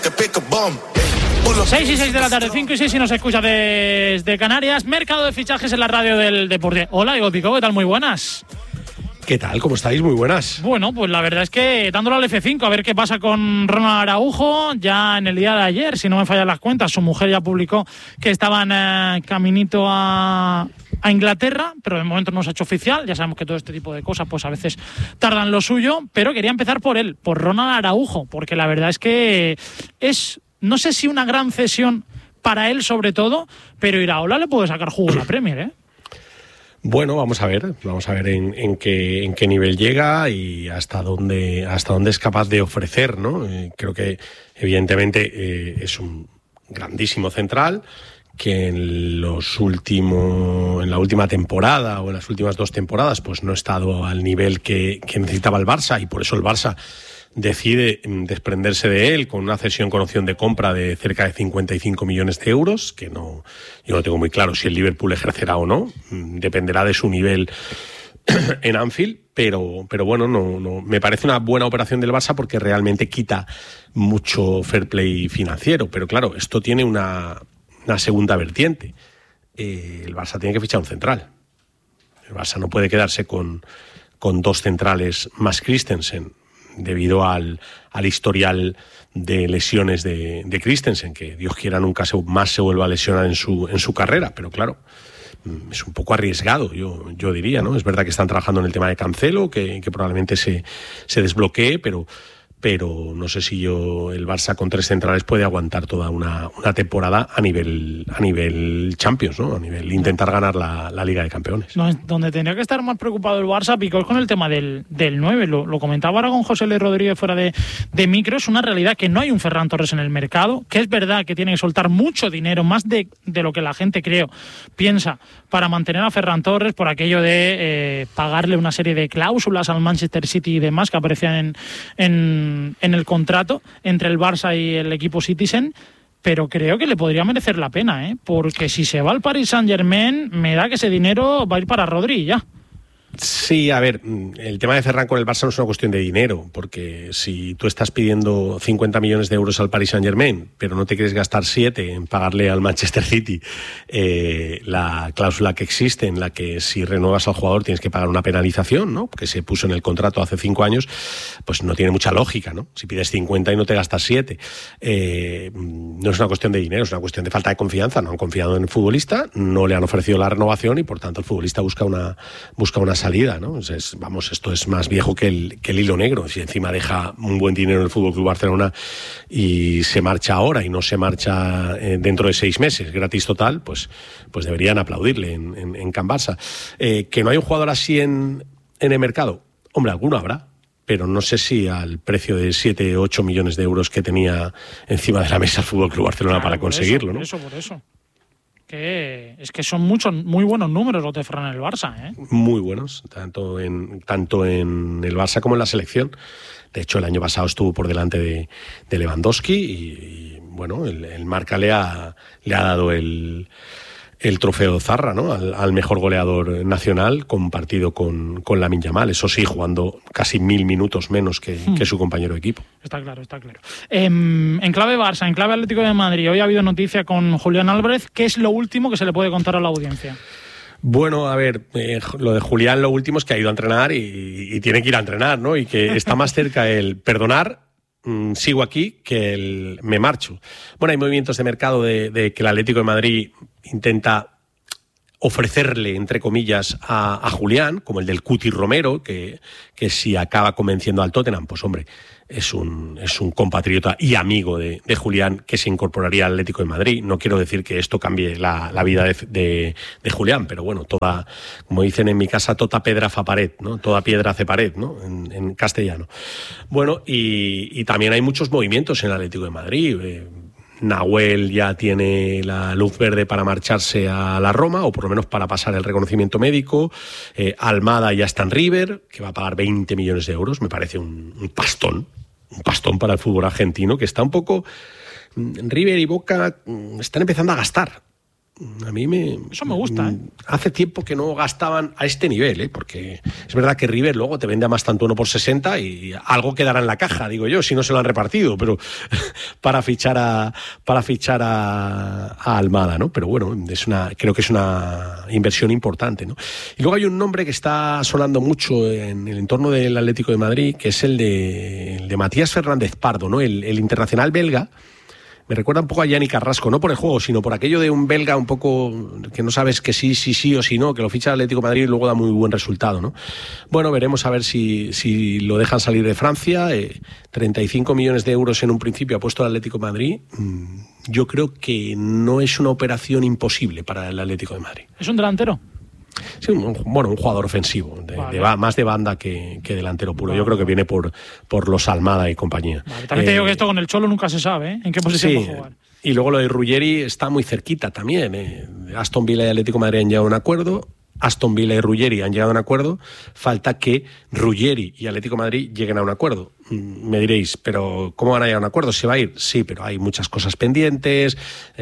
6 y 6 de la tarde, 5 y 6 si nos escucha desde Canarias. Mercado de fichajes en la radio del Deporte. Hola, Diego Picó, ¿qué tal? Muy buenas. ¿Qué tal? ¿Cómo estáis? Muy buenas. Bueno, pues la verdad es que dándolo al F5 a ver qué pasa con Ronald Araujo. Ya en el día de ayer, si no me fallan las cuentas, su mujer ya publicó que estaban caminito a Inglaterra, pero de momento no se ha hecho oficial. Ya sabemos que todo este tipo de cosas pues a veces tardan lo suyo, pero quería empezar por él, por Ronald Araujo, porque la verdad es que es, no sé si una gran cesión para él sobre todo, pero Iraola le puede sacar jugo a la Premier, ¿eh? Bueno, vamos a ver en qué nivel llega y hasta dónde es capaz de ofrecer, ¿no? Creo que evidentemente es un grandísimo central que en la última temporada o en las últimas 2 temporadas pues no ha estado al nivel que necesitaba el Barça, y por eso el Barça decide desprenderse de él con una cesión con opción de compra de cerca de 55 millones de euros, que yo no tengo muy claro si el Liverpool ejercerá o no, dependerá de su nivel en Anfield, pero bueno, no me parece una buena operación del Barça porque realmente quita mucho fair play financiero, pero claro, esto tiene una segunda vertiente. El Barça tiene que fichar un central. El Barça no puede quedarse con 2 centrales más Christensen, debido al historial de lesiones de Christensen, que Dios quiera nunca más se vuelva a lesionar en su carrera, pero claro, es un poco arriesgado, yo diría, ¿no? Es verdad que están trabajando en el tema de Cancelo, que probablemente se desbloquee, pero no sé si el Barça con 3 centrales puede aguantar toda una temporada a nivel Champions, ¿no? A nivel intentar ganar la Liga de Campeones. No, donde tendría que estar más preocupado el Barça, Pico, es con el tema del 9. Lo comentaba ahora con José Luis Rodríguez fuera de micro. Es una realidad que no hay un Ferran Torres en el mercado, que es verdad que tiene que soltar mucho dinero, más de lo que la gente piensa, para mantener a Ferran Torres, por aquello de pagarle una serie de cláusulas al Manchester City y demás que aparecían en el contrato entre el Barça y el equipo Citizen, pero creo que le podría merecer la pena, porque si se va al Paris Saint-Germain, me da que ese dinero va a ir para Rodri ya. Sí, a ver, el tema de Ferran con el Barça no es una cuestión de dinero, porque si tú estás pidiendo 50 millones de euros al Paris Saint-Germain, pero no te quieres gastar 7 en pagarle al Manchester City la cláusula que existe en la que si renuevas al jugador tienes que pagar una penalización, ¿no? Que se puso en el contrato hace 5 años, pues no tiene mucha lógica, ¿no? Si pides 50 y no te gastas 7. No es una cuestión de dinero, es una cuestión de falta de confianza. No han confiado en el futbolista, no le han ofrecido la renovación y por tanto el futbolista busca una salida, ¿no? Esto es más viejo que el hilo negro. Si encima deja un buen dinero en el FC Barcelona y se marcha ahora y no se marcha dentro de 6 meses, gratis total, pues deberían aplaudirle en Can Barça. Que no hay un jugador así en el mercado, hombre, alguno habrá, pero no sé si al precio de 7 o 8 millones de euros que tenía encima de la mesa el FC Barcelona, claro, para conseguirlo, por eso. Es que son muy buenos números los de Ferran en el Barça, ¿eh? Muy buenos, tanto en el Barça como en la selección. De hecho, el año pasado estuvo por delante de Lewandowski y bueno, el Marca le ha dado el trofeo Zarra, ¿no? al mejor goleador nacional, compartido con Lamine Yamal. Eso sí, jugando casi 1000 minutos menos que su compañero de equipo. Está claro. En clave Barça, en clave Atlético de Madrid, hoy ha habido noticia con Julián Álvarez. ¿Qué es lo último que se le puede contar a la audiencia? Bueno, a ver, lo de Julián, lo último es que ha ido a entrenar y tiene que ir a entrenar, ¿no? Y que está más cerca el perdonar, sigo aquí, que el me marcho. Bueno, hay movimientos de mercado de que el Atlético de Madrid intenta ofrecerle, entre comillas, a Julián, como el del Cuti Romero, que si acaba convenciendo al Tottenham, pues hombre, es un compatriota y amigo de Julián que se incorporaría al Atlético de Madrid. No quiero decir que esto cambie la vida de Julián, pero bueno, como dicen en mi casa, tota pedra fa pared, ¿no? Toda piedra hace pared, ¿no? En castellano. Bueno, y también hay muchos movimientos en el Atlético de Madrid. Nahuel ya tiene la luz verde para marcharse a la Roma, o por lo menos para pasar el reconocimiento médico. Almada ya está en River, que va a pagar 20 millones de euros. Me parece un pastón para el fútbol argentino, que está un poco... River y Boca están empezando a gastar. A mí eso me gusta, ¿eh? Hace tiempo que no gastaban a este nivel, porque es verdad que River luego te vende a más tanto uno por 60 y algo quedará en la caja, digo yo, si no se lo han repartido, pero para fichar a Almada, ¿no? Pero bueno, creo que es una inversión importante, ¿no? Y luego hay un nombre que está sonando mucho en el entorno del Atlético de Madrid, que es el de Matías Fernández Pardo, ¿no? El internacional belga. Me recuerda un poco a Yanni Carrasco, no por el juego, sino por aquello de un belga un poco que no sabes que sí o si no, que lo ficha el Atlético de Madrid y luego da muy buen resultado, ¿no? Bueno, veremos a ver si lo dejan salir de Francia. 35 millones de euros en un principio ha puesto el Atlético de Madrid. Yo creo que no es una operación imposible para el Atlético de Madrid. ¿Es un delantero? Sí, un jugador ofensivo, más de banda que delantero puro. Yo creo que viene por los Almada y compañía. Vale, también te digo que esto con el Cholo nunca se sabe, ¿eh? En qué posición va a jugar. Y luego lo de Ruggeri está muy cerquita también. Aston Villa y Atlético de Madrid han llegado a un acuerdo. Aston Villa y Ruggeri han llegado a un acuerdo. Falta que Ruggeri y Atlético de Madrid lleguen a un acuerdo. Me diréis, ¿pero cómo van a llegar a un acuerdo? ¿Se va a ir? Sí, pero hay muchas cosas pendientes,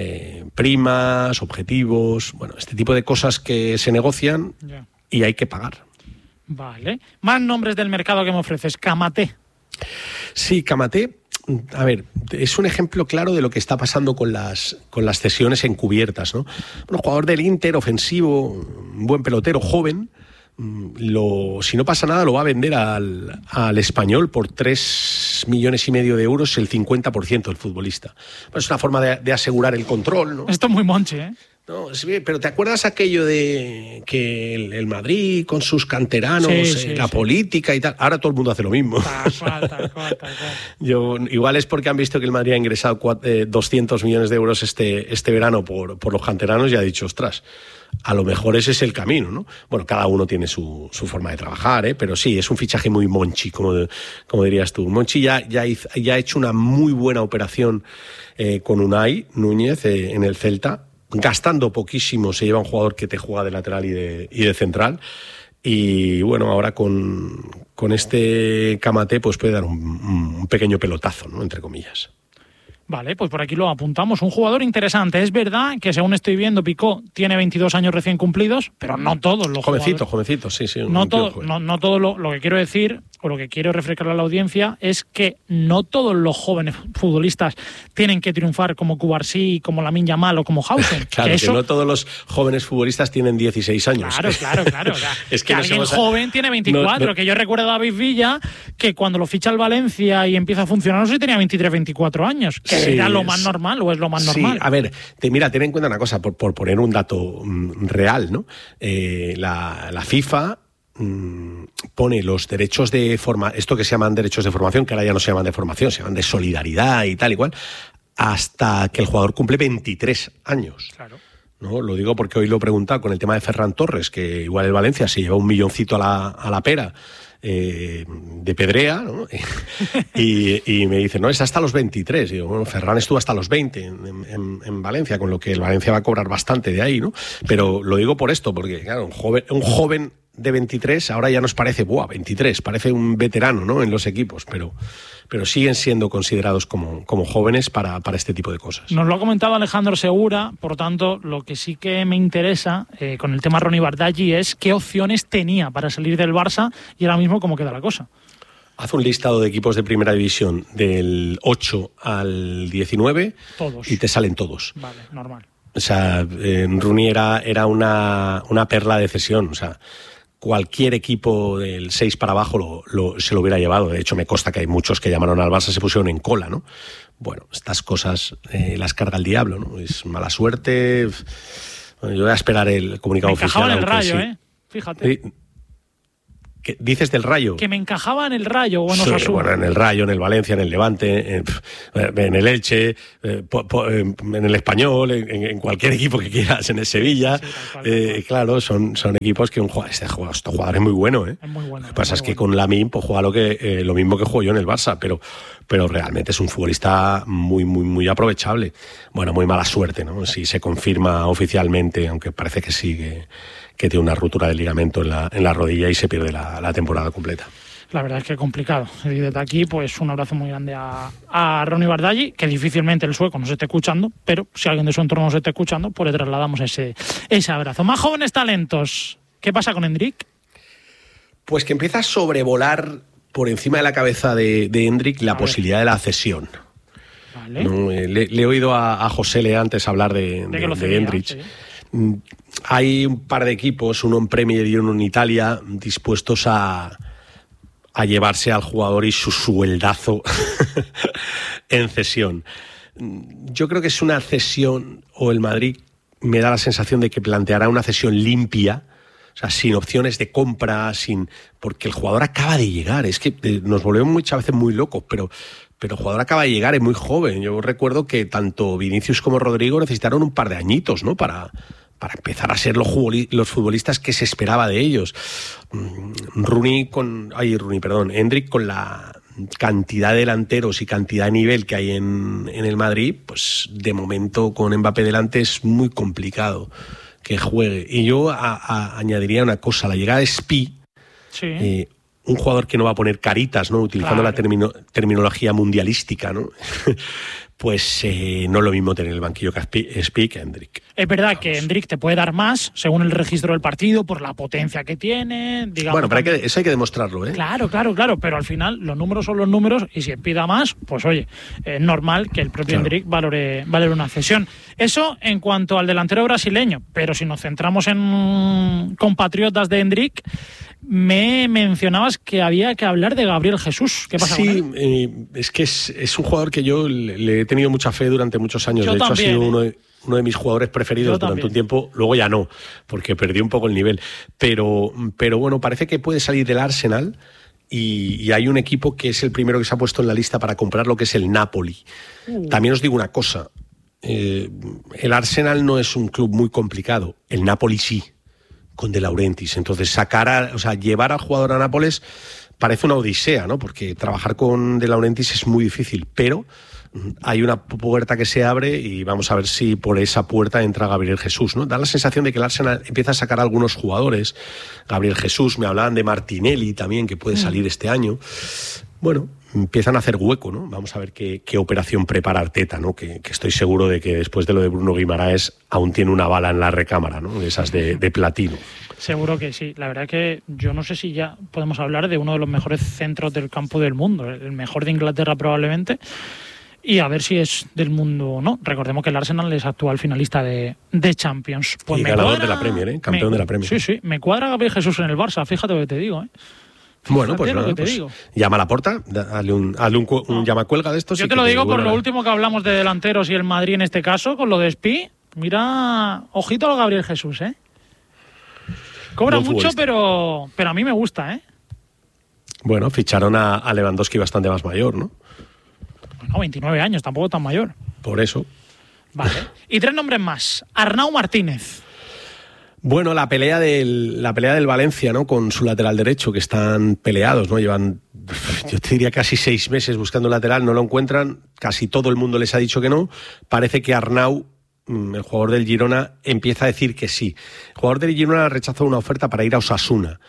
primas, objetivos, bueno, este tipo de cosas que se negocian y hay que pagar. Vale. Más nombres del mercado que me ofreces. Kamaté. Sí, Kamaté. A ver, es un ejemplo claro de lo que está pasando con las cesiones encubiertas, ¿no? Un jugador del Inter, ofensivo, un buen pelotero, joven, si no pasa nada lo va a vender al Español por 3,5 millones de euros, el 50% del futbolista. Bueno, es una forma de asegurar el control, ¿no? Esto es muy monche, ¿eh? No, sí, pero ¿te acuerdas aquello de que el Madrid con sus canteranos, la política y tal? Ahora todo el mundo hace lo mismo. Tal cual. Igual es porque han visto que el Madrid ha ingresado 200 millones de euros este verano por los canteranos y ha dicho, ostras, a lo mejor ese es el camino, ¿no? Bueno, cada uno tiene su forma de trabajar, pero sí, es un fichaje muy Monchi, como dirías tú. Monchi ya ha hecho una muy buena operación con Unai Núñez en el Celta. Gastando poquísimo se lleva un jugador que te juega de lateral y de central. Y bueno, ahora con este Kamaté pues puede dar un pequeño pelotazo, ¿no? Entre comillas. Vale, pues por aquí lo apuntamos. Un jugador interesante. Es verdad que, según estoy viendo, Picó tiene 22 años recién cumplidos, pero no todos los jovencito, sí. No todo lo que quiero decir, o lo que quiero refrescarle a la audiencia, es que no todos los jóvenes futbolistas tienen que triunfar como Cubarsí, como Lamine Yamal o como Hausen. Claro, que no todos los jóvenes futbolistas tienen 16 años. Claro. O sea, es que alguien joven tiene 24, que yo recuerdo a David Villa, que cuando lo ficha el Valencia y empieza a funcionar, no sé si tenía 23, 24 años. ¿Era lo más normal o es lo más normal? Sí, a ver, ten en cuenta una cosa, por poner un dato real, ¿no? La FIFA pone los derechos de esto que se llaman derechos de formación, que ahora ya no se llaman de formación, se llaman de solidaridad y tal y cual, hasta que el jugador cumple 23 años. Claro. ¿No? Lo digo porque hoy lo he preguntado con el tema de Ferran Torres, que igual el Valencia se lleva 1 milloncito a la pera de Pedrea, ¿no? y me dice, no, es hasta los 23. Y digo, bueno, Ferran estuvo hasta los 20 en Valencia, con lo que el Valencia va a cobrar bastante de ahí, ¿no? Pero lo digo por esto, porque claro, un joven de 23 ahora ya nos parece, 23, parece un veterano, ¿no? En los equipos, pero siguen siendo considerados como jóvenes para este tipo de cosas. Nos lo ha comentado Alejandro Segura, por tanto, lo que sí que me interesa con el tema Ronny Bardghji es qué opciones tenía para salir del Barça y ahora mismo cómo queda la cosa. Haz un listado de equipos de primera división del 8 al 19 todos. Y te salen todos. Vale, normal. O sea, Rooney era una perla de cesión, o sea, cualquier equipo del 6 para abajo se lo hubiera llevado. De hecho, me consta que hay muchos que llamaron al Barça, se pusieron en cola, ¿no? Bueno, estas cosas las carga el diablo, ¿no? Es mala suerte. Bueno, yo voy a esperar el comunicado oficial. Me encajaba en el Rayo, fíjate. ¿Qué dices del Rayo? Que me encajaba en el Rayo. Bueno, en el Rayo, en el Valencia, en el Levante, en el Elche, en el Español, en cualquier equipo que quieras, en el Sevilla. Sí, claro, son equipos que este jugador es muy bueno, ¿eh? Es muy bueno. Lo que pasa es que con Lamine pues juega lo mismo que juego yo en el Barça, pero realmente es un futbolista muy, muy, muy aprovechable. Bueno, muy mala suerte, ¿no? Si se confirma oficialmente, aunque parece que sí, que tiene una ruptura de ligamento en la rodilla y se pierde la temporada completa. La verdad es que es complicado. Y desde aquí, pues un abrazo muy grande a Ronny Bardaghi, que difícilmente el sueco nos esté escuchando, pero si alguien de su entorno nos esté escuchando, pues le trasladamos ese abrazo. Más jóvenes talentos. ¿Qué pasa con Hendrik? Pues que empieza a sobrevolar por encima de la cabeza de Hendrik la posibilidad de la cesión. Vale. No, le he oído a José Le antes hablar de Hendrik. Sí. Hay un par de equipos, uno en Premier y uno en Italia, dispuestos a llevarse al jugador y su sueldazo en cesión. Yo creo que es una cesión, o el Madrid me da la sensación de que planteará una cesión limpia, o sea, sin opciones de compra, porque el jugador acaba de llegar. Es que nos volvemos muchas veces muy locos, pero el jugador acaba de llegar, es muy joven. Yo recuerdo que tanto Vinicius como Rodrigo necesitaron un par de añitos, ¿no?, para empezar a ser los futbolistas que se esperaba de ellos. Hendrik, con la cantidad de delanteros y cantidad de nivel que hay en el Madrid, pues de momento con Mbappé delante es muy complicado que juegue. Y yo añadiría una cosa, la llegada de Spi, sí. Un jugador que no va a poner caritas, ¿no?, utilizando la terminología mundialística, ¿no? Pues no es lo mismo tener el banquillo que Spi que Hendrik. Es verdad que Hendrik te puede dar más según el registro del partido, por la potencia que tiene, digamos. Bueno, pero eso hay que demostrarlo, ¿eh? Claro, pero al final los números son los números y si Spi da más, pues oye, es normal que el propio Hendrik valore una cesión. Eso en cuanto al delantero brasileño, pero si nos centramos en compatriotas de Hendrik, me mencionabas que había que hablar de Gabriel Jesús. ¿Qué pasa con él? Es que es un jugador que yo le he tenido mucha fe durante muchos años. Yo de hecho, también, ha sido uno de mis jugadores preferidos durante un tiempo. Luego ya no, porque perdió un poco el nivel. Pero bueno, parece que puede salir del Arsenal y hay un equipo que es el primero que se ha puesto en la lista para comprar, lo que es el Napoli. También os digo una cosa. El Arsenal no es un club muy complicado. El Napoli sí, con De Laurentiis. Entonces llevar al jugador a Nápoles parece una odisea, ¿no? Porque trabajar con De Laurentiis es muy difícil, pero hay una puerta que se abre y vamos a ver si por esa puerta entra Gabriel Jesús, ¿no? Da la sensación de que el Arsenal empieza a sacar a algunos jugadores. Gabriel Jesús, me hablaban de Martinelli también, que puede salir este año. Bueno, empiezan a hacer hueco, ¿no? Vamos a ver qué operación prepara Arteta, ¿no? Que estoy seguro de que después de lo de Bruno Guimaraes aún tiene una bala en la recámara, ¿no? De esas de platino. Seguro que sí. La verdad que yo no sé si ya podemos hablar de uno de los mejores centros del campo del mundo, el mejor de Inglaterra probablemente, y a ver si es del mundo o no. Recordemos que el Arsenal es actual finalista de Champions. Pues y ganador de la Premier, ¿eh? Campeón de la Premier. Sí, me cuadra Gabriel Jesús en el Barça, fíjate lo que te digo, ¿eh? Bueno, pues nada, llama a la puerta, dale un llamacuelga de estos. Yo te lo digo por lo último que hablamos de delanteros y el Madrid en este caso, con lo de Spi. Mira, ojito a Gabriel Jesús, ¿eh? Cobra mucho, pero a mí me gusta, ¿eh? Bueno, ficharon a Lewandowski bastante más mayor, ¿no? Bueno, 29 años, tampoco tan mayor. Por eso. Vale. Y 3 nombres más. Arnau Martínez. Bueno, la pelea del Valencia, ¿no?, con su lateral derecho, que están peleados, ¿no? Llevan, yo te diría, casi 6 meses buscando lateral, no lo encuentran, casi todo el mundo les ha dicho que no. Parece que Arnau, el jugador del Girona, empieza a decir que sí. El jugador del Girona rechazó una oferta para ir a Osasuna.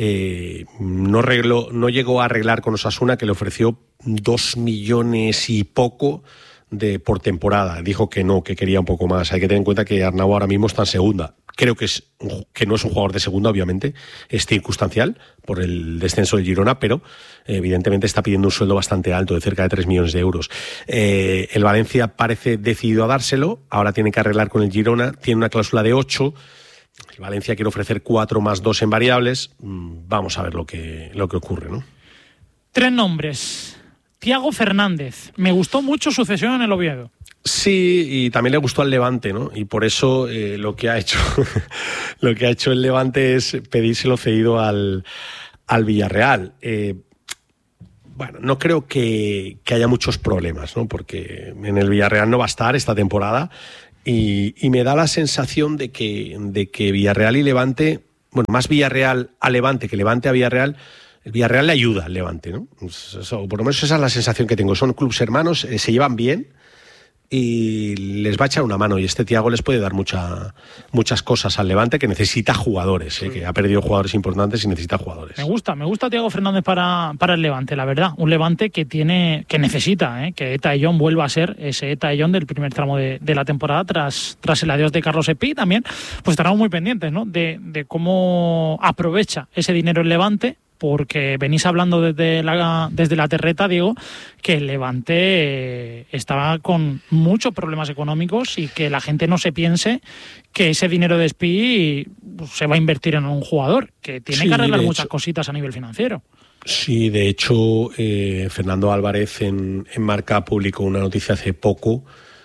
No llegó a arreglar con Osasuna, que le ofreció 2 millones y poco por temporada. Dijo que no, que quería un poco más. Hay que tener en cuenta que Arnau ahora mismo está en segunda. Creo que no es un jugador de segunda, obviamente, es circunstancial por el descenso del Girona, pero evidentemente está pidiendo un sueldo bastante alto, de cerca de 3 millones de euros. El Valencia parece decidido a dárselo, ahora tiene que arreglar con el Girona, tiene una cláusula de 8, el Valencia quiere ofrecer 4 más 2 en variables. Vamos a ver lo que ocurre, ¿no? 3 nombres. Thiago Fernández, me gustó mucho su cesión en el Oviedo. Sí, y también le gustó al Levante, ¿no? Y por eso lo que ha hecho el Levante es pedírselo cedido al Villarreal. Bueno, no creo que haya muchos problemas, ¿no? Porque en el Villarreal no va a estar esta temporada y me da la sensación de que Villarreal y Levante, bueno, más Villarreal a Levante que Levante a Villarreal. El Villarreal le ayuda al Levante, ¿no? Por lo menos esa es la sensación que tengo. Son clubes hermanos, se llevan bien y les va a echar una mano, y este Thiago les puede dar muchas cosas al Levante, que necesita jugadores, que ha perdido jugadores importantes y necesita jugadores. Me gusta Thiago Fernández para el Levante, la verdad, un Levante que necesita que Eta Ellón vuelva a ser ese Eta Ellón del primer tramo de la temporada tras el adiós de Carlos Espí. También pues estaremos muy pendientes, ¿no?, de cómo aprovecha ese dinero el Levante, porque venís hablando desde la terreta, Diego, que el Levante estaba con muchos problemas económicos y que la gente no se piense que ese dinero de Espí se va a invertir en un jugador, que tiene que arreglar muchas cositas a nivel financiero. Sí, de hecho, Fernando Álvarez en Marca publicó una noticia hace poco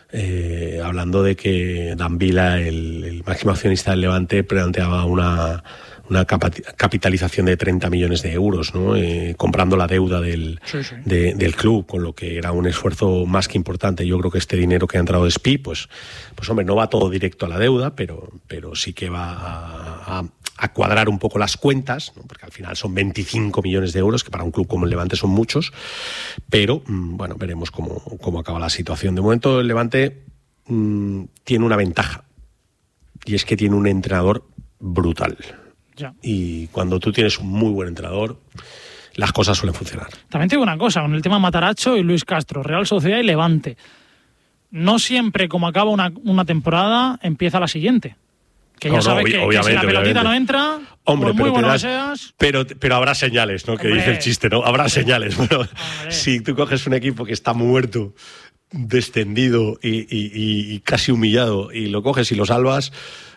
hablando de que Dan Vila, el máximo accionista del Levante, planteaba una capitalización de 30 millones de euros, ¿no? Comprando la deuda del club, con lo que era un esfuerzo más que importante. Yo creo que este dinero que ha entrado de Espí, pues hombre, no va todo directo a la deuda, pero sí que va a cuadrar un poco las cuentas, ¿no? Porque al final son 25 millones de euros, que para un club como el Levante son muchos, pero bueno, veremos cómo acaba la situación. De momento el Levante tiene una ventaja, y es que tiene un entrenador brutal. Ya. Y cuando tú tienes un muy buen entrenador, las cosas suelen funcionar. También te digo una cosa, con el tema Matarazzo y Luis Castro, Real Sociedad y Levante, no siempre como acaba una temporada empieza la siguiente. Que ya sabes que si la pelotita no entra, hombre, por muy bueno que seas... Pero habrá señales, ¿no? Que dice el chiste, ¿no? Habrá señales. Bueno, si tú coges un equipo que está muerto, descendido y casi humillado, y lo coges y lo salvas,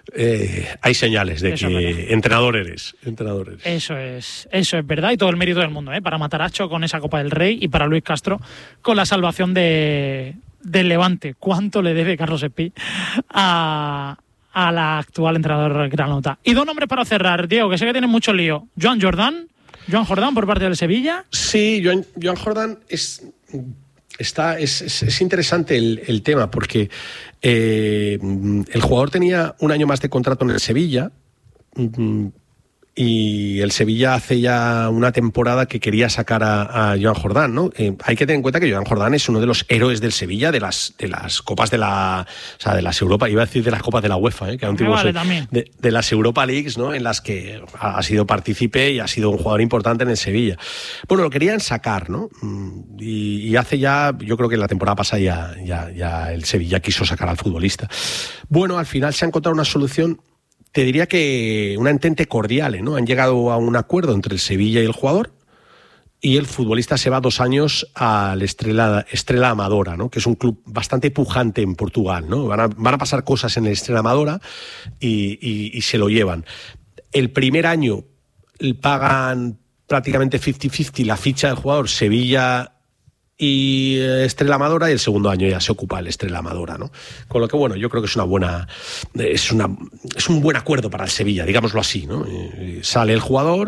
hay señales de que entrenador eres. Eso es verdad, y todo el mérito del mundo, para Matarazzo con esa Copa del Rey y para Luis Castro con la salvación del Levante. ¿Cuánto le debe Carlos Espí a la actual entrenador granota? Y dos nombres para cerrar, Diego, que sé que tienen mucho lío. Joan Jordán por parte del Sevilla. Sí, Joan Jordán es interesante el tema, porque el jugador tenía un año más de contrato en el Sevilla, y el Sevilla hace ya una temporada que quería sacar a Joan Jordán, ¿no? Hay que tener en cuenta que Joan Jordán es uno de los héroes del Sevilla de las copas de las Europa, iba a decir de las copas de la UEFA, que antiguo de las Europa Leagues, ¿no? En las que ha sido partícipe y ha sido un jugador importante en el Sevilla. Bueno, lo querían sacar, ¿no? Y hace ya, yo creo que la temporada pasada ya el Sevilla quiso sacar al futbolista. Bueno, al final se ha encontrado una solución, te diría que una entente cordial, ¿no? Han llegado a un acuerdo entre el Sevilla y el jugador, y el futbolista se va 2 años al Estrela Amadora, ¿no? Que es un club bastante pujante en Portugal, ¿no? Van a pasar cosas en el Estrela Amadora y se lo llevan. El primer año pagan prácticamente 50-50 la ficha del jugador, Sevilla y Estrela Amadora, y el segundo año ya se ocupa el Estrela Amadora, ¿no? Con lo que, bueno, yo creo que es un buen acuerdo para el Sevilla, digámoslo así, ¿no? Sale el jugador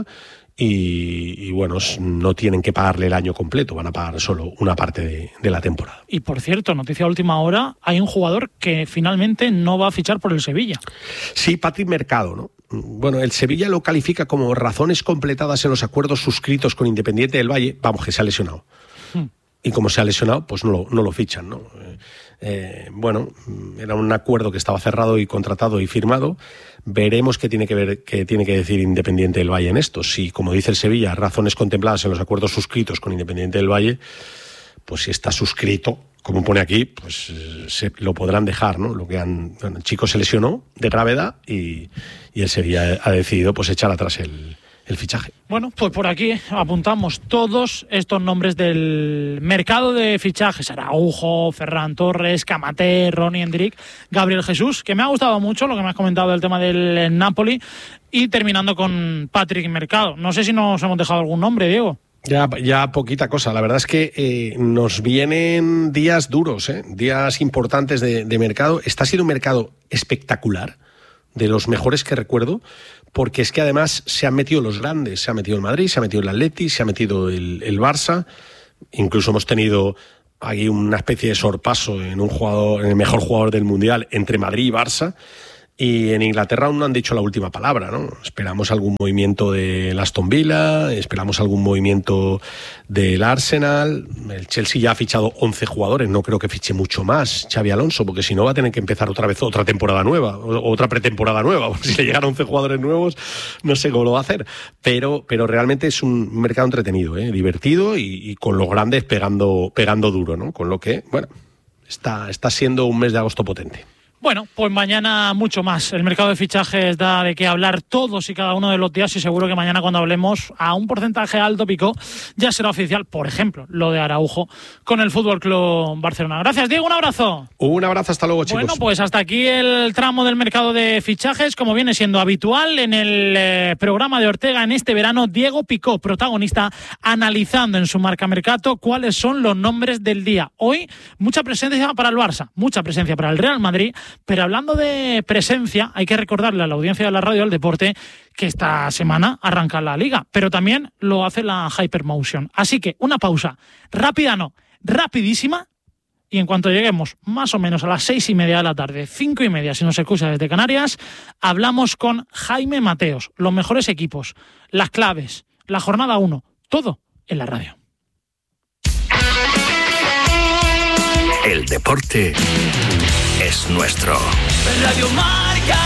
y bueno, no tienen que pagarle el año completo, van a pagar solo una parte de la temporada. Y por cierto, noticia de última hora, hay un jugador que finalmente no va a fichar por el Sevilla. Sí, Patrick Mercado, ¿no? Bueno, el Sevilla lo califica como razones completadas en los acuerdos suscritos con Independiente del Valle. Vamos, que se ha lesionado. Y como se ha lesionado, pues no lo fichan, ¿no? Bueno, era un acuerdo que estaba cerrado y contratado y firmado. Veremos qué tiene que decir Independiente del Valle en esto. Si, como dice el Sevilla, razones contempladas en los acuerdos suscritos con Independiente del Valle, pues si está suscrito, como pone aquí, pues lo podrán dejar, ¿no? El chico se lesionó de gravedad y el Sevilla ha decidido pues echar atrás el fichaje. Bueno, pues por aquí apuntamos todos estos nombres del mercado de fichajes: Araujo, Ferran Torres, Kamaté, Ronnie Endrick, Gabriel Jesús, que me ha gustado mucho lo que me has comentado del tema del Napoli, y terminando con Patrick Mercado. No sé si nos hemos dejado algún nombre, Diego. Ya poquita cosa. La verdad es que nos vienen días duros, días importantes de mercado. Está siendo un mercado espectacular, de los mejores que recuerdo, porque es que además se han metido los grandes, se ha metido el Madrid, se ha metido el Atleti, se ha metido el Barça, incluso hemos tenido ahí una especie de sorpaso en el mejor jugador del Mundial entre Madrid y Barça, Y en Inglaterra aún no han dicho la última palabra, ¿no? Esperamos algún movimiento del Aston Villa, esperamos algún movimiento del Arsenal. El Chelsea ya ha fichado 11 jugadores, no creo que fiche mucho más Xabi Alonso, porque si no va a tener que empezar otra vez otra temporada nueva, otra pretemporada nueva. Si le llegan 11 jugadores nuevos, no sé cómo lo va a hacer. Pero realmente es un mercado entretenido, divertido y con los grandes pegando duro, ¿no? Con lo que, bueno, está siendo un mes de agosto potente. Bueno, pues mañana mucho más. El mercado de fichajes da de qué hablar todos y cada uno de los días y seguro que mañana cuando hablemos a un porcentaje alto, Pico, ya será oficial, por ejemplo, lo de Araujo con el Fútbol Club Barcelona. Gracias, Diego, un abrazo. Un abrazo, hasta luego, chicos. Bueno, pues hasta aquí el tramo del mercado de fichajes, como viene siendo habitual en el programa de Ortega en este verano. Diego Picó, protagonista, analizando en su Marca Mercato cuáles son los nombres del día. Hoy, mucha presencia para el Barça, mucha presencia para el Real Madrid. Pero hablando de presencia, hay que recordarle a la audiencia de la radio del deporte que esta semana arranca la Liga, pero también lo hace la Hypermotion. Así que una pausa rápida, no, rapidísima, y en cuanto lleguemos más o menos a las 6:30 de la tarde, 5:30 si nos escucha desde Canarias, hablamos con Jaime Mateos, los mejores equipos, las claves, la jornada 1, todo en la radio. El deporte es nuestro. Radio Marca.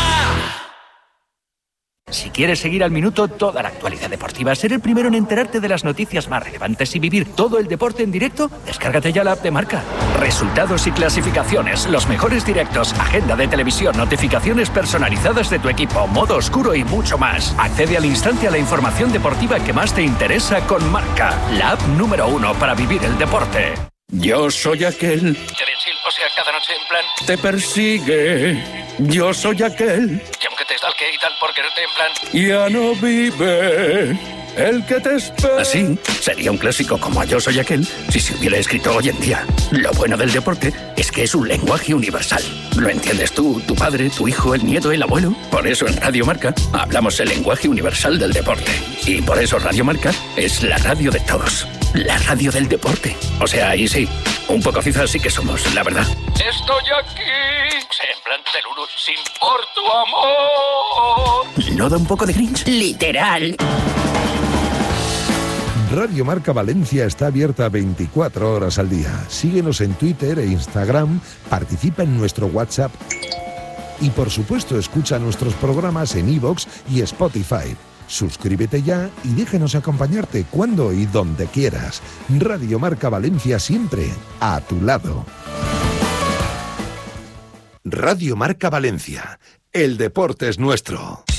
Si quieres seguir al minuto toda la actualidad deportiva, ser el primero en enterarte de las noticias más relevantes y vivir todo el deporte en directo, descárgate ya la app de Marca. Resultados y clasificaciones, los mejores directos, agenda de televisión, notificaciones personalizadas de tu equipo, modo oscuro y mucho más. Accede al instante a la información deportiva que más te interesa con Marca, la app número 1 para vivir el deporte. Yo soy aquel. O sea, cada noche en plan... Te persigue. Yo soy aquel. Y aunque te stalke y tal por quererte en plan... Ya no vive el que te espera. Así, sería un clásico como Yo soy aquel si se hubiera escrito hoy en día. Lo bueno del deporte es que es un lenguaje universal. ¿Lo entiendes tú, tu padre, tu hijo, el nieto, el abuelo? Por eso en Radio Marca hablamos el lenguaje universal del deporte. Y por eso Radio Marca es la radio de todos. La radio del deporte. O sea, y sí, un poco fifas sí que somos, la verdad. Estoy aquí. En plan Teluru, sin por tu amor. ¿No da un poco de cringe? Literal. Radio Marca Valencia está abierta 24 horas al día. Síguenos en Twitter e Instagram, participa en nuestro WhatsApp y por supuesto escucha nuestros programas en iVoox y Spotify. Suscríbete ya y déjanos acompañarte cuando y donde quieras. Radio Marca Valencia siempre a tu lado. Radio Marca Valencia. El deporte es nuestro.